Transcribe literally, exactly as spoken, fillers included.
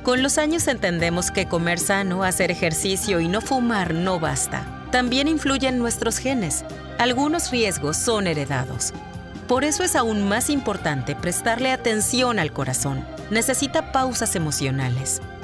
Con los años entendemos que comer sano, hacer ejercicio y no fumar no basta. También influyen nuestros genes. Algunos riesgos son heredados. Por eso es aún más importante prestarle atención al corazón. Necesita pausas emocionales.